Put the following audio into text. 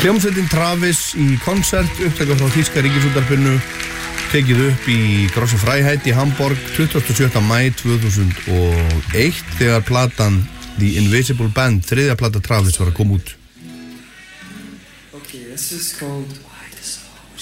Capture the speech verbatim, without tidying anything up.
Hljómsveitin Travis í konsert, upptaka frá þýska ríkisútvarpinu, tekið upp í Grosse Freiheit í Hamborg tuttugasta og sjötta maí tvö þúsund og eitt þegar platan The Invisible Band, þriðja plata Travis, var að koma út. Okay, this is called